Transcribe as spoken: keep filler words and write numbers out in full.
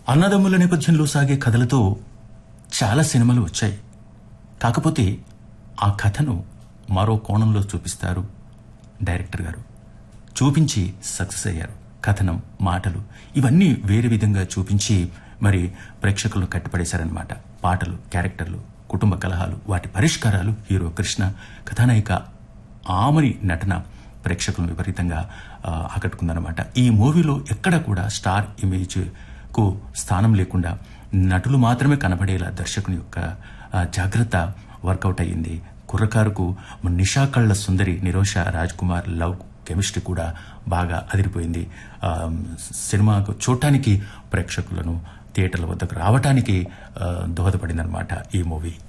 అన్నదమ్ముల నేపథ్యంలో సాగే కథలతో చాలా సినిమాలు వచ్చాయి. కాకపోతే ఆ కథను మరో కోణంలో చూపిస్తారు డైరెక్టర్ గారు. చూపించి సక్సెస్ అయ్యారు. కథనం, మాటలు ఇవన్నీ వేరే విధంగా చూపించి మరి ప్రేక్షకులను కట్టిపడేశారనమాట. పాటలు, క్యారెక్టర్లు, కుటుంబ కలహాలు, వాటి పరిష్కారాలు, హీరో కృష్ణ, కథానాయిక ఆమని నటన ప్రేక్షకులను విపరీతంగా ఆకట్టుకుందనమాట. ఈ మూవీలో ఎక్కడ కూడా స్టార్ ఇమేజ్ కు స్థానం లేకుండా నటులు మాత్రమే కనబడేలా దర్శకుని యొక్క జాగ్రత్త వర్కౌట్ అయ్యింది. కుర్రకారుకు నిషా కళ్ల సుందరి నిరోష రాజ్ కుమార్ లవ్ కెమిస్ట్రీ కూడా బాగా అదిరిపోయింది. సినిమాకు చూడటానికి, ప్రేక్షకులను థియేటర్ల వద్దకు రావటానికి దోహదపడిందనమాట ఈ మూవీ.